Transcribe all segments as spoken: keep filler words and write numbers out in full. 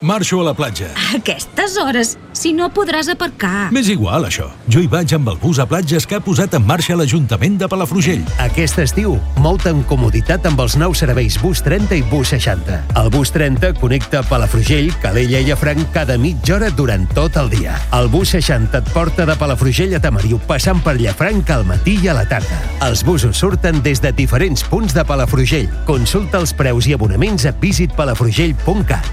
marxo a la platja. A aquestes hores, si no podràs aparcar. M'és igual, això. Jo hi vaig amb el bus a platges que ha posat en marxa l'Ajuntament de Palafrugell. Aquest estiu, mou-te amb comoditat amb els nous serveis Bus trenta i Bus seixanta. El Bus trenta connecta Palafrugell, Calella i Llafranc cada mitja hora durant tot el dia. El Bus seixanta et porta de Palafrugell a Tamariu, passant per Llafranc al matí i a la tarda. Els busos surten des de diferents punts de Palafrugell. Consulta els preus i abonaments a visit palafrugell punt cat.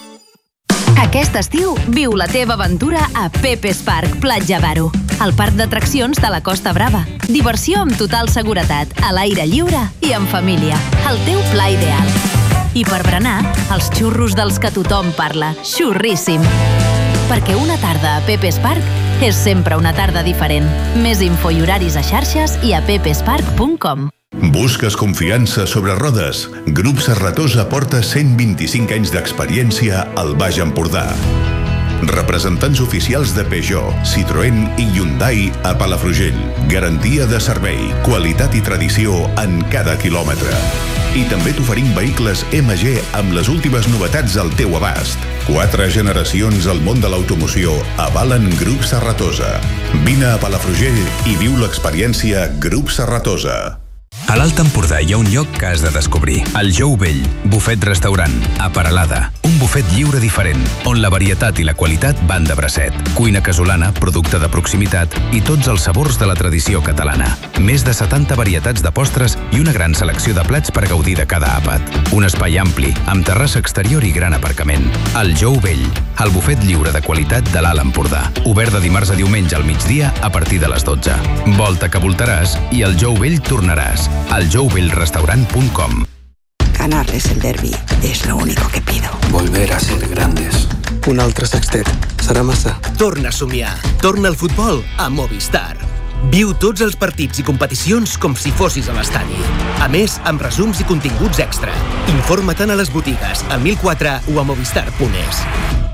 Aquest estiu, viu la teva aventura a Pepes Park Platja d'Aro, el parc d'atraccions de la Costa Brava. Diversió amb total seguretat, a l'aire lliure i en família. El teu pla ideal. I per berenar, els xurros dels que tothom parla. Xurríssim! Perquè una tarda a Pepes Park és sempre una tarda diferent. Més info i horaris a xarxes i a pepespark punt com. Busques confiança sobre rodes? Grup Serratosa porta cent vint-i-cinc anys d'experiència al Baix Empordà. Representants oficials de Peugeot, Citroën i Hyundai a Palafrugell. Garantia de servei, qualitat i tradició en cada quilòmetre. I també t'oferim vehicles M G amb les últimes novetats al teu abast. Quatre generacions al món de l'automoció avalen Grup Serratosa. Vine a Palafrugell i viu l'experiència Grup Serratosa. A l'Alt Empordà hi ha un lloc que has de descobrir. El Jou Vell, bufet restaurant, a Peralada. Un bufet lliure diferent, on la varietat i la qualitat van de bracet. Cuina casolana, producte de proximitat i tots els sabors de la tradició catalana. Més de setanta varietats de postres i una gran selecció de plats per gaudir de cada àpat. Un espai ampli, amb terrassa exterior i gran aparcament. El Jou Vell, el bufet lliure de qualitat de l'Alt Empordà. Obert de dimarts a diumenge al migdia a partir de les dotze. Volta que voltaràs i al Jou Vell tornaràs. Al jou vell restaurant punt com. Ganarles el derbi es lo único que pido. Volver a ser grandes. Un altre sextet. Serà massa. Torna a somiar. Torna al futbol a Movistar. Viu tots els partits i competicions com si fossis a l'estadi. A més, amb resums i continguts extra. Informa-te'n a les botigues, al mil quatre o a movistar punt es.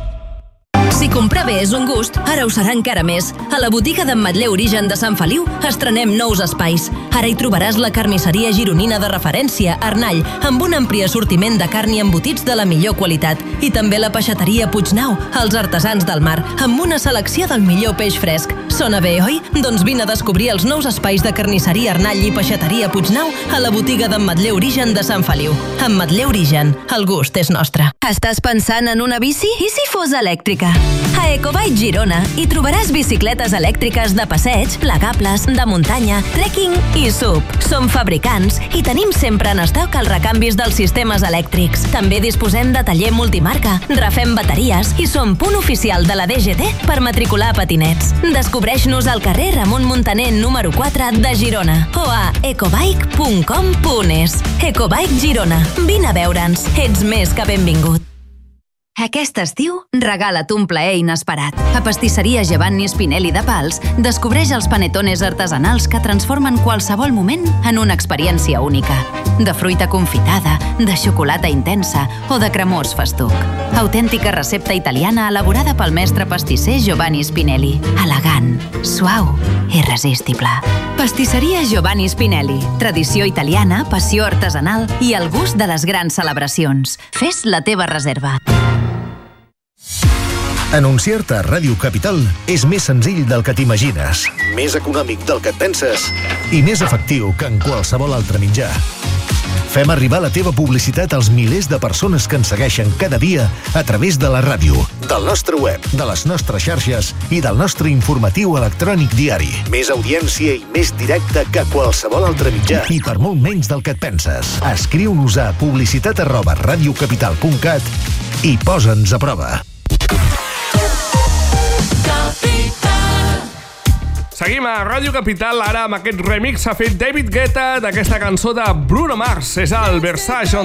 Si comprar bé és un gust, ara ho serà encara més. A la botiga d'Ametller Origen de Sant Feliu estrenem nous espais. Ara hi trobaràs la carnisseria gironina de referència, Arnall, amb un ampli assortiment de carn i embotits de la millor qualitat. I també la peixateria Puignau, els artesans del mar, amb una selecció del millor peix fresc. Sona bé, oi? Doncs vine a descobrir els nous espais de carnisseria Arnall i peixateria Puignau a la botiga d'Ametller Origen de Sant Feliu. Ametller Origen, el gust és nostre. Estàs pensant en una bici? I si fos elèctrica? A Ecobike Girona hi trobaràs bicicletes elèctriques de passeig, plegables, de muntanya, trekking i sub. Som fabricants i tenim sempre en estoc els recanvis dels sistemes elèctrics. També disposem de taller multimarca, refem bateries i som punt oficial de la D G T per matricular patinets. Descobreix-nos al carrer Ramon Muntaner número quatre de Girona o a ecobike punt com punt es. Ecobike Girona. Vine a veure'ns. Ets més que benvingut. Aquest estiu, regala't un plaer inesperat. A Pastisseria Giovanni Spinelli de Pals, descobreix els panetones artesanals que transformen qualsevol moment en una experiència única. De fruita confitada, de xocolata intensa o de cremós festuc. Autèntica recepta italiana elaborada pel mestre pastisser Giovanni Spinelli. Elegant, suau, irresistible. Pastisseria Giovanni Spinelli. Tradició italiana, passió artesanal i el gust de les grans celebracions. Fes la teva reserva. Anunciar-te a Ràdio Capital és més senzill del que t'imagines, més econòmic del que et penses i més efectiu que en qualsevol altre mitjà. Fem arribar la teva publicitat als milers de persones que ens segueixen cada dia a través de la ràdio, del nostre web, de les nostres xarxes i del nostre informatiu electrònic diari. Més audiència i més directe que qualsevol altre mitjà. I per molt menys del que et penses. Escriu-nos a publicitat arroba radiocapital punt cat i posa'ns a prova. Seguim a Ràdio Capital, ara amb aquest remix ha fet David Guetta d'aquesta cançó de Bruno Mars. És el Versace on